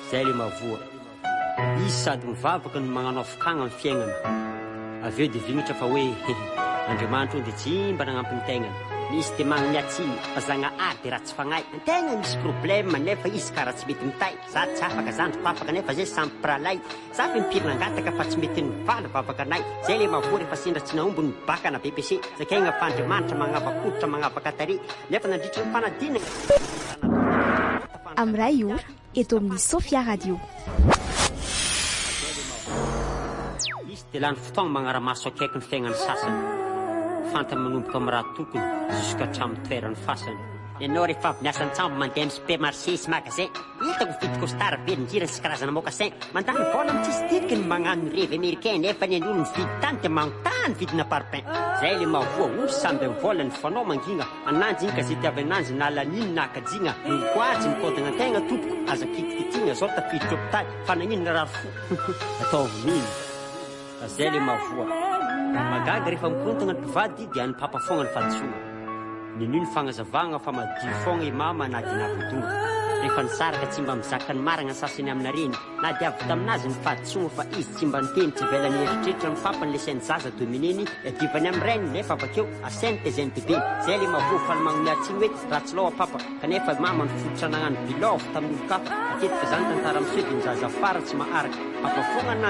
zay le mavoa izy sady mivavaka no magnano afokagna amin'ny fiainana avy eo dia vignitra fa hoe Andriamanitra ony dia tsimba nagnampiny tegnany misy dia magniatsiny fa zagnahary dia raha tsy fagnahy antegna misy problème nefa izy karaha tsy mety mitay za tsy afaka zandro papaka nefa zay samby pralay za fa mipirina angataka fa tsy mety nivala vavaka anay zay le mavoa rehefa sendra tsy naomby ny bakana BPC zakaigna fa Andriamanitra magnavakoditra magnavaka tare nefa nandritra ny fanadinana amin'ray ora eto amin'ny Sofia Radio izy dia lany fotoagna magnaramaso akaiky ny fiaignany sasany fantany manomboka amin'ny raha tokony jusk'hatramin'ny toerany fasany ianao rehefa avy miasa an-tsambo mandeha amin'ny supermarché sy magasin hitako vidy costard be nirany sy karazana mocassin mandany vola mitsisy titiky ny magnano ny rêve américain nefa ny an'olo ny vidy tany dia manontany vidina parpaing zay le mavoa olo samby amin'ny volany fanao mangina ananjy iny gazety avy ananjy na laniny na akajigna nikoatsy nikodagna antegna tompoko aza kitikitigna zao tafiditra hôpitaly fa nagnino raha fo ataovy mino zay le mavoa magaga rehefa mikontagna ny mpivady dia ny papa fogna ny fahadisoana ninino fagnazavagna fa madio fogna i mama na dia navodona rehefa nisaraka tsy mba mizaka ny maragna sasany aminareny na dia avy taminazy ny fahadisoana fa izy tsy mba niteny tsy velany eritreritra ny papa ny lesainy zaza domineny adivany amin'ny reny nefa avakeo asainy tezany bebe zay le mavoa fa ny magnomiatsiny hoe raha tsy loha papa kanefa mama ny fototra nagnano bilov tamin'olo kafa matetika zany tantara miseho dia ny zaza afara tsy maharaka papa fogna